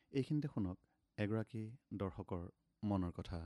এইখিনিতে শুনক এগৰাকী দৰ্শকৰ মনৰ কথা।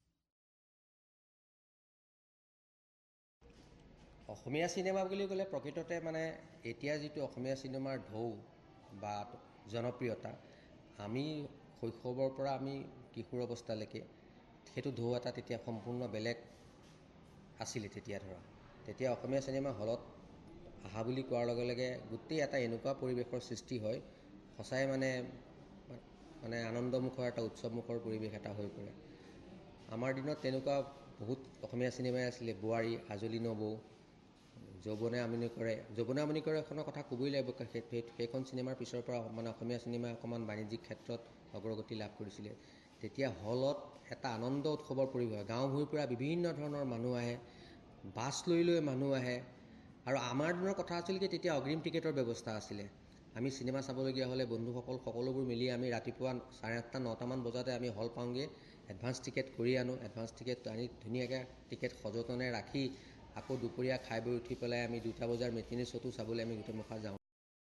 অসমীয়া চিনেমা বুলি ক'লে প্ৰকৃততে মানে এতিয়া যিটো অসমীয়া চিনেমাৰ ঢৌ বা জনপ্ৰিয়তা, আমি শৈশৱৰ পৰা আমি কিশোৰ অৱস্থালৈকে সেইটো ঢৌ এটা তেতিয়া সম্পূৰ্ণ বেলেগ আছিলে। তেতিয়া অসমীয়া চিনেমা হলত আহা বুলি কোৱাৰ লগে লগে গোটেই এটা এনেকুৱা পৰিৱেশৰ সৃষ্টি হয়, সঁচাই মানে আনন্দমুখৰ এটা উৎসৱমুখৰ পৰিৱেশ এটা হৈ পৰে। আমাৰ দিনত তেনেকুৱা বহুত অসমীয়া চিনেমাই আছিলে। বোৱাৰী, আজলি নবৌ, যৌৱনে আমনি কৰে এখনৰ কথা ক'বই লাগিব। সেইখন চিনেমাৰ পিছৰ পৰা মানে অসমীয়া চিনেমাই অকণমান বাণিজ্যিক ক্ষেত্ৰত অগ্ৰগতি লাভ কৰিছিলে। তেতিয়া হলত এটা আনন্দ উৎসৱৰ পৰিৱেশ, গাঁও ভূঁইৰ পৰা বিভিন্ন ধৰণৰ মানুহ আহে, বাছ লৈ মানুহ আহে। আৰু আমাৰ দিনৰ কথা আছিল কি, তেতিয়া অগ্ৰিম টিকেটৰ ব্যৱস্থা আছিলে। আমি চিনেমা চাবলগীয়া হ'লে বন্ধুসকল সকলোবোৰ মিলি আমি ৰাতিপুৱা 8:30, 9টামান বজাতে আমি হল পাওঁগৈ, এডভান্স টিকেট কৰি আনো। এডভান্স টিকেট আনি ধুনীয়াকৈ টিকেট সযতনে ৰাখি আকৌ দুপৰীয়া খাই বৈ উঠি পেলাই আমি 2টা বজাৰ মেটিনী শ্ব'টো চাবলৈ আমি গোটেইমখা যাওঁ।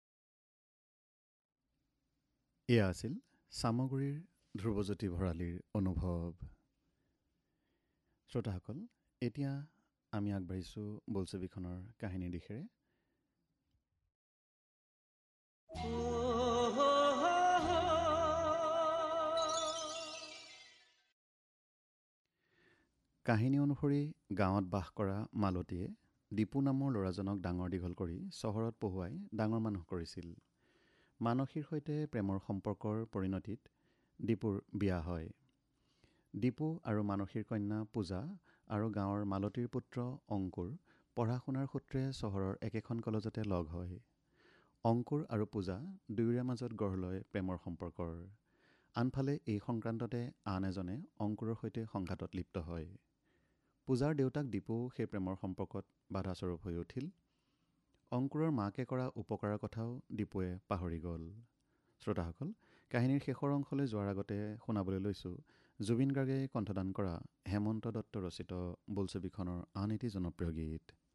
এয়া আছিল চামগুৰিৰ ধ্ৰুৱজ্যোতি ভৰালীৰ অনুভৱ। শ্ৰোতাসকল, এতিয়া আমি আগবাঢ়িছোঁ বোলছবিখনৰ কাহিনীৰ দিশেৰে। কাহিনী অনুসৰি গাঁৱত বাস কৰা মালতীয়ে দীপু নামৰ ল'ৰাজনক ডাঙৰ দীঘল কৰি চহৰত পঢ়ুৱাই ডাঙৰ মানুহ কৰিছিল। মানসীৰ সৈতে প্ৰেমৰ সম্পৰ্কৰ পৰিণতিত দীপুৰ বিয়া হয়। দীপু আৰু মানসীৰ কন্যা পূজা আৰু গাঁৱৰ মালতীৰ পুত্ৰ অংকুৰ পঢ়া শুনাৰ সূত্ৰে চহৰৰ একেখন কলেজতে লগ হয়। অংকুৰ আৰু পূজা দুয়োৰে মাজত গঢ় লয় প্ৰেমৰ সম্পৰ্কৰ। আনফালে এই সংক্ৰান্ততে আন এজনে অংকুৰৰ সৈতে সংঘাতত লিপ্ত হয়। পূজাৰ দেউতাক দীপু সেই প্ৰেমৰ সম্পৰ্কত বাধাস্বৰূপ হৈ উঠিল। অংকুৰৰ মাকে কৰা উপকাৰৰ কথাও দীপুৱে পাহৰি গ'ল। শ্ৰোতাসকল, কাহিনীৰ শেষৰ অংশলৈ যোৱাৰ আগতে শুনাবলৈ লৈছোঁ জুবিন গাৰ্গে কণ্ঠদান কৰা হেমন্ত দত্ত ৰচিত বোলছবিখনৰ আন এটি জনপ্ৰিয় গীত।